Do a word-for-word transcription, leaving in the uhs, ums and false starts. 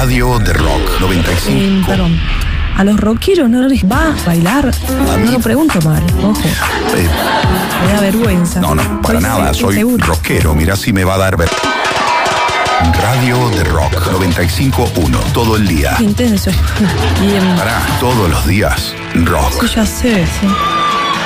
Radio de Rock noventa y cinco. Eh, perdón. A los rockeros no les va a bailar. A No mí- lo pregunto mal, ojo. Eh, Me da vergüenza. no, no, para Pues, nada. sí, Soy seguro. rockero. Mirá si me va a dar ver. Radio de Rock noventa y cinco punto uno. Todo el día. Intenso. Bien. Pará, todos los días. Rock. Sí, ya sé, sí.